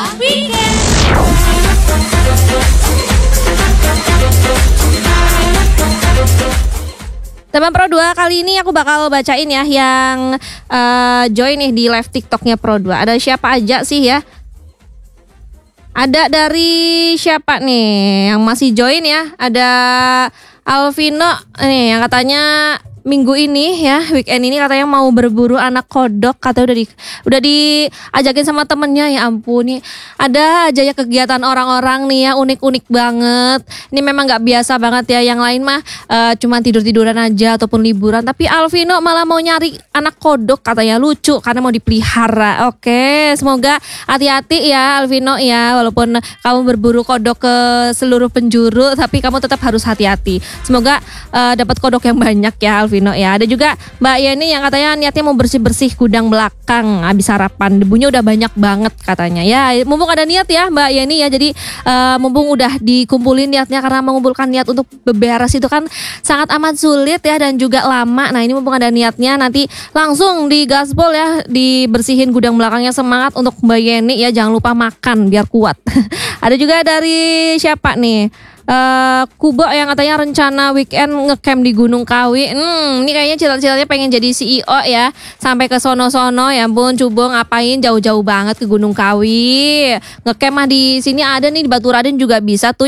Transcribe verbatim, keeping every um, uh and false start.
Weekend. Teman Pro dua, kali ini aku bakal bacain ya yang uh, join nih di live TikToknya Pro dua. Ada siapa aja sih ya? Ada dari siapa nih yang masih join ya? Ada Alvino nih yang katanya minggu ini ya, weekend ini katanya mau berburu anak kodok, katanya udah di udah diajakin sama temennya. Ya ampun, nih ada aja ya kegiatan orang-orang nih ya, unik-unik banget. Ini memang nggak biasa banget ya. Yang lain mah uh, cuma tidur-tiduran aja ataupun liburan, tapi Alvino malah mau nyari anak kodok, katanya lucu karena mau dipelihara. Oke, semoga hati-hati ya Alvino ya, walaupun kamu berburu kodok ke seluruh penjuru, tapi kamu tetap harus hati-hati. Semoga uh, dapat kodok yang banyak ya Alvino ya. Ada juga Mbak Yeni yang katanya niatnya mau bersih-bersih gudang belakang habis sarapan, debunya udah banyak banget katanya. Ya mumpung ada niat ya Mbak Yeni ya, jadi uh, mumpung udah dikumpulin niatnya, karena mengumpulkan niat untuk beberes itu kan sangat amat sulit ya dan juga lama. Nah ini mumpung ada niatnya, nanti langsung digaspol ya, dibersihin gudang belakangnya. Semangat untuk Mbak Yeni ya, jangan lupa makan biar kuat. Ada juga dari siapa nih? Uh, Kubo yang katanya rencana weekend ngecamp di Gunung Kawi. Hmm, ini kayaknya cita-citanya pengen jadi C E O ya, sampai ke sono-sono. Ya ampun, Cubo ngapain jauh-jauh banget ke Gunung Kawi? Ngecamp mah di sini ada nih, di Batu Raden juga bisa tuh.